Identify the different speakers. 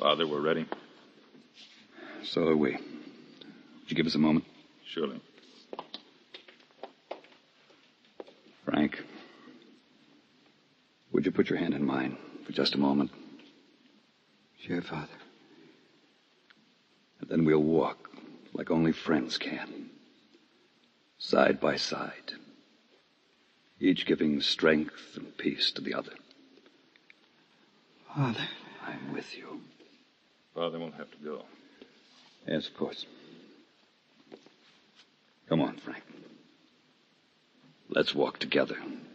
Speaker 1: Father, we're ready.
Speaker 2: So are we. Would you give us a moment?
Speaker 1: Surely.
Speaker 2: Frank, would you put your hand in mine for just a moment?
Speaker 3: Sure, Father.
Speaker 2: And then we'll walk like only friends can. Side by side. Each giving strength and peace to the other.
Speaker 3: Father.
Speaker 2: I'm with you.
Speaker 1: Father won't have to go.
Speaker 2: Yes, of course. Come on, Frank. Let's walk together.